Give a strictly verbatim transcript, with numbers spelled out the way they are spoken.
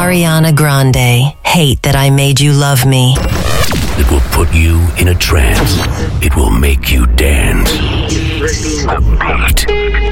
Ariana Grande, Hate That I Made You Love Me. It will put you in a trance. It will make you dance. The beat